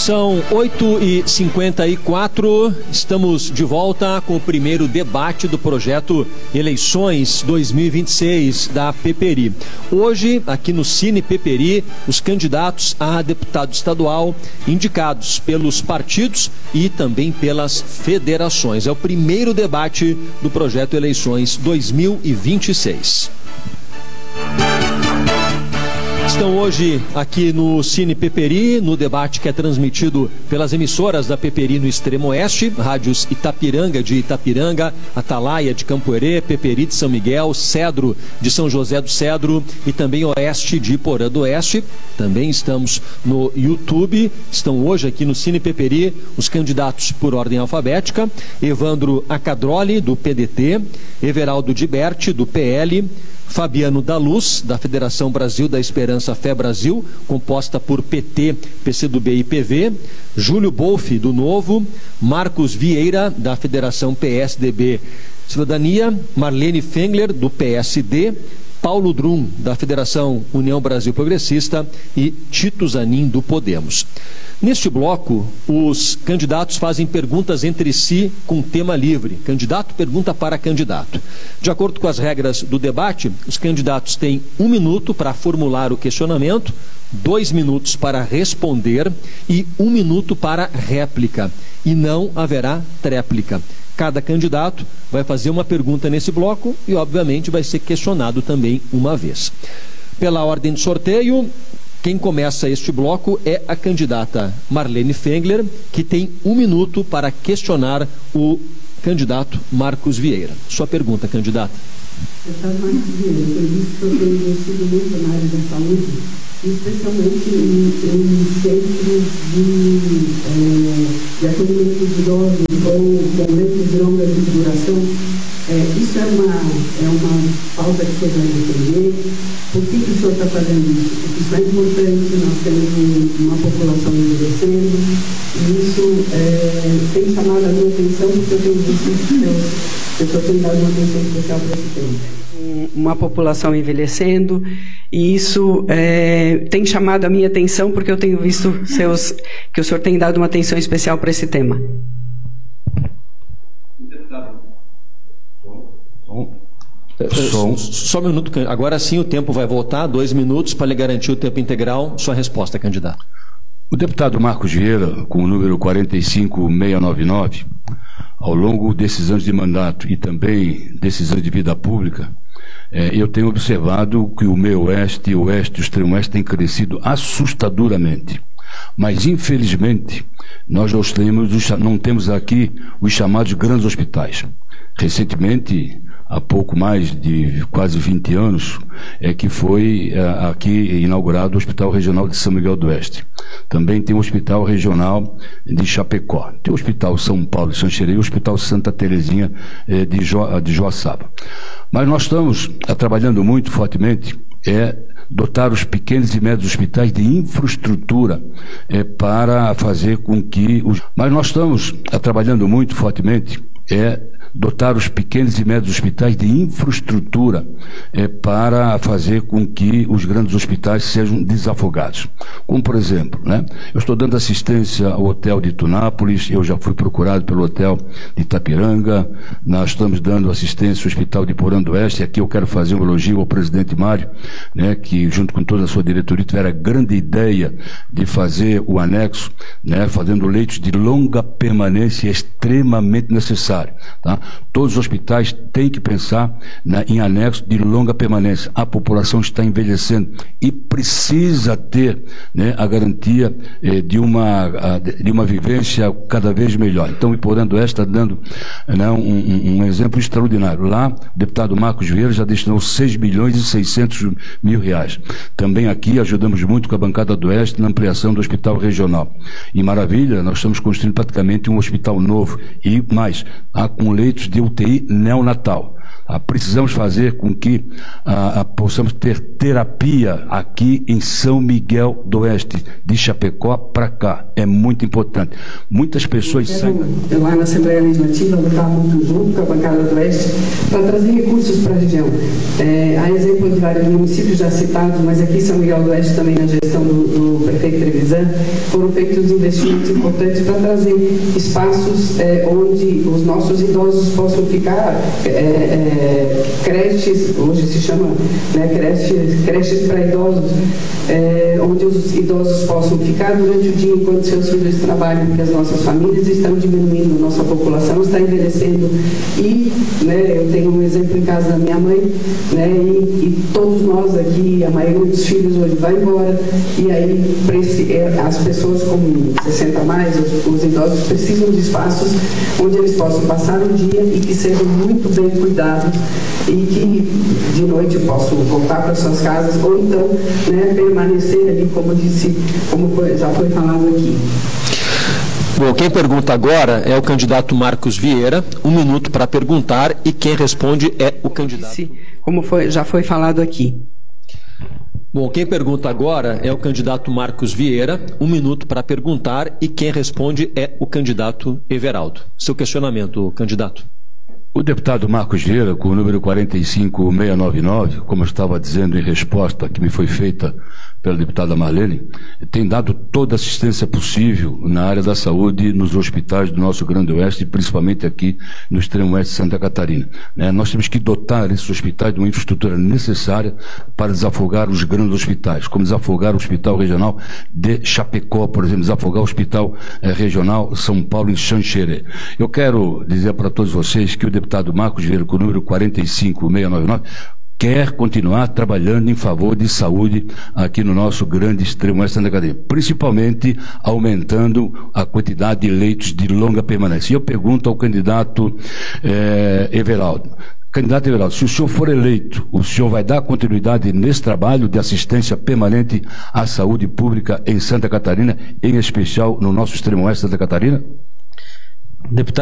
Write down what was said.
São 8h54, estamos de volta com o primeiro debate do projeto Eleições 2026 da Peperi. Hoje, aqui no Cine Peperi, os candidatos a deputado estadual indicados pelos partidos e também pelas federações. É o primeiro debate do projeto Eleições 2026. Estão hoje aqui no Cine Peperi, no debate que é transmitido pelas emissoras da Peperi no Extremo Oeste, rádios Itapiranga de Itapiranga, Atalaia de Campoerê, Peperi de São Miguel, Cedro de São José do Cedro e também Oeste de Porã do Oeste. Também estamos no YouTube. Estão hoje aqui no Cine Peperi os candidatos por ordem alfabética: Evandro Acadroli, do PDT, Everaldo Diberti, do PL, Fabiano da Luz, da Federação Brasil da Esperança Fé Brasil, composta por PT, PCdoB e PV, Júlio Bolfi, do Novo, Marcos Vieira, da Federação PSDB Cidadania, Marlene Fengler, do PSD, Paulo Drum, da Federação União Brasil Progressista e Tito Zanin, do Podemos. Neste bloco, os candidatos fazem perguntas entre si com tema livre. Candidato pergunta para candidato. De acordo com as regras do debate, os candidatos têm 1 minuto para formular o questionamento, 2 minutos para responder e 1 minuto para réplica. E não haverá tréplica. Cada candidato vai fazer uma pergunta nesse bloco e, obviamente, vai ser questionado também uma vez. Pela ordem de sorteio, quem começa este bloco é a candidata Marlene Fengler, que tem 1 minuto para questionar o candidato Marcos Vieira. Sua pergunta, candidata. Deputado Marcos Vieira, eu disse que eu tenho investido muito na área da saúde, especialmente em centros de acolhimento de idosos ou com leitos de longa duração. Isso é uma pauta que o senhor vai defender. Por que o senhor está fazendo isso? Porque isso é importante, nós temos uma população envelhecendo, e isso tem chamado a minha atenção, porque eu tenho visto que o senhor tem dado uma atenção especial para esse tema. Uma população envelhecendo, e isso tem chamado a minha atenção, porque eu tenho visto que o senhor tem dado uma atenção especial para esse tema. Só um minuto, agora sim o tempo vai voltar, 2 minutos para lhe garantir o tempo integral. Sua resposta, candidato. O deputado Marcos Vieira, com o número 45699, ao longo desses anos de mandato e também desses anos de vida pública, eu tenho observado que o meio oeste, o oeste e o extremo oeste têm crescido assustadoramente. Mas, infelizmente, nós não temos aqui os chamados grandes hospitais. Recentemente, há pouco mais de quase 20 anos, que foi aqui inaugurado o Hospital Regional de São Miguel do Oeste. Também tem o Hospital Regional de Chapecó. Tem o Hospital São Paulo de Xanxerê e o Hospital Santa Terezinha de Joaçaba. Mas nós estamos trabalhando muito fortemente dotar os pequenos e médios hospitais de infraestrutura para fazer com que Mas nós estamos trabalhando muito fortemente dotar os pequenos e médios hospitais de infraestrutura para fazer com que os grandes hospitais sejam desafogados. Como, por exemplo, eu estou dando assistência ao hotel de Tunápolis, eu já fui procurado pelo hotel de Itapiranga, nós estamos dando assistência ao hospital de Porã do Oeste, e aqui eu quero fazer um elogio ao presidente Mário, que junto com toda a sua diretoria tiveram a grande ideia de fazer o anexo, fazendo leitos de longa permanência extremamente necessário, tá? Todos os hospitais têm que pensar em anexo de longa permanência. A população está envelhecendo e precisa ter a garantia de uma vivência cada vez melhor. Então, o Iporã do Oeste está dando um exemplo extraordinário. Lá, o deputado Marcos Vieira já destinou 6.600.000 reais. Também aqui ajudamos muito com a bancada do Oeste na ampliação do hospital regional. E maravilha, nós estamos construindo praticamente um hospital novo e mais, com leitos de UTI neonatal. Precisamos fazer com que possamos ter terapia aqui em São Miguel do Oeste, de Chapecó para cá. É muito importante. Muitas pessoas saem... Lá na Assembleia Legislativa, eu estava muito junto com a bancada do Oeste para trazer recursos para a região. Há exemplo de vários municípios já citados, mas aqui em São Miguel do Oeste, também na gestão do prefeito Trevisan, foram feitos investimentos importantes para trazer espaços onde os nossos idosos possam ficar, creches, hoje se chama, né, creches para idosos, onde os idosos possam ficar durante o dia enquanto seus filhos trabalham, porque as nossas famílias estão diminuindo, nossa população está envelhecendo e, né, eu tenho um exemplo em casa da minha mãe, né, e todos nós aqui, a maioria dos filhos hoje vai embora, e aí as pessoas com 60 a mais, os idosos precisam de espaços onde eles possam passar o dia e que sejam muito bem cuidados e que de noite possam voltar para suas casas ou então, né, permanecer ali, como já foi falado aqui. Bom, quem pergunta agora é o candidato Marcos Vieira. 1 minuto para perguntar e quem responde é o candidato. Como já foi falado aqui. Bom, quem pergunta agora é o candidato Marcos Vieira. 1 minuto para perguntar e quem responde é o candidato Everaldo. Seu questionamento, candidato. O deputado Marcos Vieira, com o número 45699, como eu estava dizendo em resposta que me foi feita pela deputada Marlene, tem dado toda a assistência possível na área da saúde nos hospitais do nosso Grande Oeste, principalmente aqui no extremo oeste de Santa Catarina. Nós temos que dotar esses hospitais de uma infraestrutura necessária para desafogar os grandes hospitais, como desafogar o Hospital Regional de Chapecó, por exemplo, desafogar o Hospital Regional São Paulo em Xanxerê. Eu quero dizer para todos vocês que o deputado Marcos Vieira, com o número 45699, quer continuar trabalhando em favor de saúde aqui no nosso grande extremo oeste de Santa Catarina, principalmente aumentando a quantidade de leitos de longa permanência. E eu pergunto ao candidato Everaldo. Candidato Everaldo, se o senhor for eleito, o senhor vai dar continuidade nesse trabalho de assistência permanente à saúde pública em Santa Catarina, em especial no nosso extremo oeste de Santa Catarina? Deputado